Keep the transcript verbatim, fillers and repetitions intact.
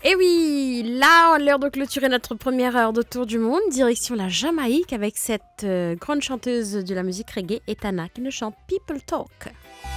Et oui, là, l'heure de clôturer notre première heure de tour du monde, direction la Jamaïque avec cette euh, grande chanteuse de la musique reggae, Etana, qui nous chante People Talk.